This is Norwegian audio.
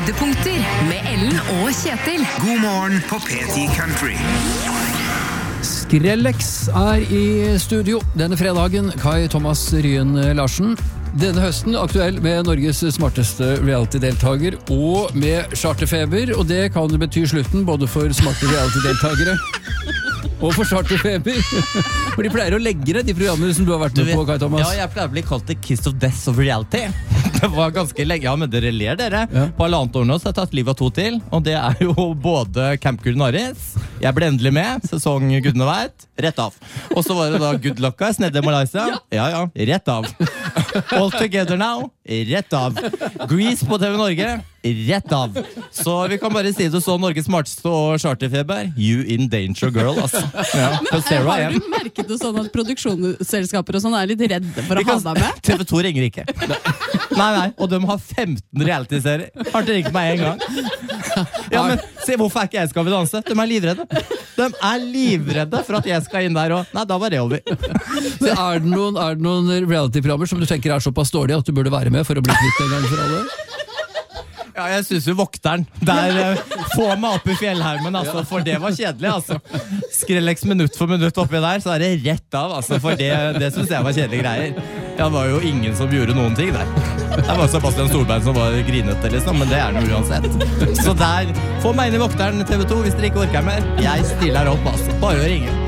Høydepunkter med Ellen og Kjetil. God morgen på P10 Country. Skrellex i studio denne fredagen. Kai Thomas Ryen Larsen. Denne høsten aktuell med Norges smarteste reality-deltager og med charterfeber, og det kan bety slutten både for smarte reality-deltagere og for charterfeber. For de pleier å legge det, de programmene som du har vært med på, Kai Thomas. Ja, jeg pleier å bli kalt the kiss of death of reality. Det var ganske lenge, ja, men dere ler dere. Ja. På halvannet år nå så har jeg tatt livet av 2 til, og det jo både Camp Culinaris, jeg ble endelig med, sesong gudene vet, rett av. Og så var det da Good Luck Guys, nede i Malaysia. Ja, rett av. All Together Now, rett av. Grease på TV Norge, rett av. Så vi kan bare si det så, Norges smarteste og charterfeber, you in danger girl, altså. Ja, har du merket det sånn at produksjonsselskaper og sånn litt redde for å ha deg med? TV 2 ringer ikke. Nei, og de har 15 reality-serier. Har ikke ringt meg en gang. Ja, men se, hvorfor ikke jeg skal vi danse? De livredde. De livredde for at jeg skal inn der, og nei, da var det over. Så er det noen reality-programmer som du tenker såpass dårlige at du burde være med for å bli kvitt en gang for alle? Ja, jeg synes jo Vokteren der få meg opp i fjellheimen, altså, for det var kjedelig, altså. Skrellex minutt for minutt oppi der, så det rett av, altså, for det synes jeg var kjedelige greier. Ja, det var jo ingen som gjorde noen ting der. Det var Sebastian Solberg som var grinete, liksom, men det noe uansett. Så der, få meg inn i Vokteren TV 2 hvis dere ikke orker mer. Jeg stiller opp, altså. Bare å ringe.